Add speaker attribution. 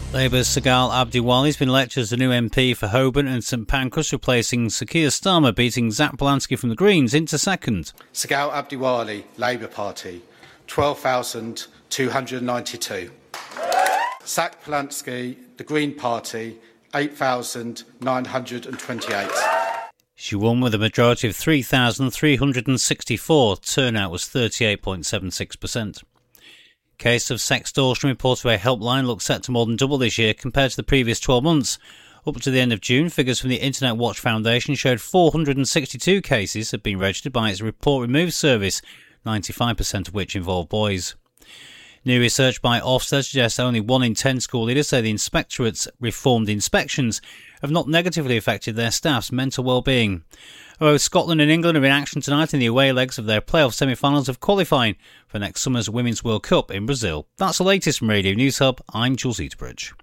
Speaker 1: Labour's Sagal Abdiwali has been elected as the new MP for Holborn and St Pancras, replacing Sakir Starmer, beating Zach Polanski from the Greens into second.
Speaker 2: Sagal Abdiwali, Labour Party, 12,292. Zach Polanski, the Green Party, 8,928.
Speaker 1: She won with a majority of 3,364. Turnout was 38.76%. Case of sextortion reported by a helpline looks set to more than double this year compared to the previous 12 months. Up to the end of June, figures from the Internet Watch Foundation showed 462 cases had been registered by its Report Remove service, 95% of which involve boys. New research by Ofsted suggests only 1 in 10 school leaders say the Inspectorate's reformed inspections have not negatively affected their staff's mental well-being. Both Scotland and England are in action tonight in the away legs of their playoff semi-finals of qualifying for next summer's Women's World Cup in Brazil. That's the latest from Radio News Hub. I'm Jules Eaterbridge.